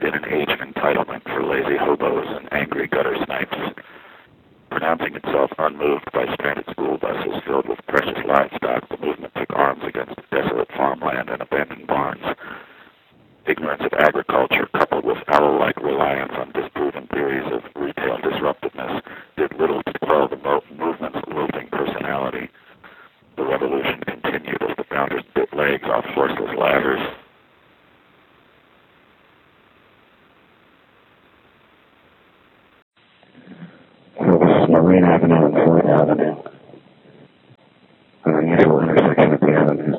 in an age of entitlement for lazy hobos and angry gutter snipes. Pronouncing itself unmoved by stranded school buses filled with precious livestock, the movement took arms against desolate farmland and abandoned barns. Ignorance of agriculture, coupled with owl-like reliance on disproven theories of retail disruptiveness, did little to quell the movement's wilting personality. The revolution continued as the founders bit legs off horseless ladders. So this is Marine Avenue and 4th Avenue. The usual intersection of the avenues.